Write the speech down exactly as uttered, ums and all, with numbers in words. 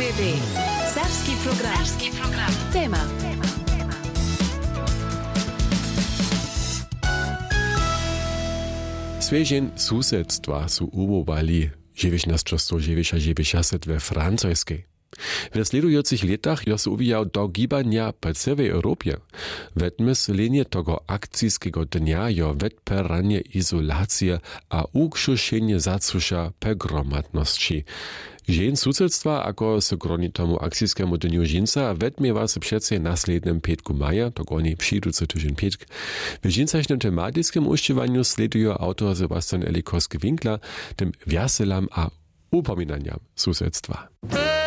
R B. Serbski program. Serbski program. Tema. Swieżeń susedstwa su ubowali dziewiętnaście dziewięćdziesiąt we francuskiej. W sledujących latach jo się uwijał do gibania po całej Europie. Wetmyslenie tego akcyjskiego dnia jo wetperanie izolacje a ukrzyszenie zacusza pegromadności. Žen susedstwa, ako se kroni tomu akcijskemu dniu ženca, wetmiewa se přece naslednym pietku maja, to oni přijdúci tyžen pietk. W žencačnym tematickim uštěvanju sledujo autor Sebastian Elikorski-Winkler tym wiaselam a upominaniam susedstwa.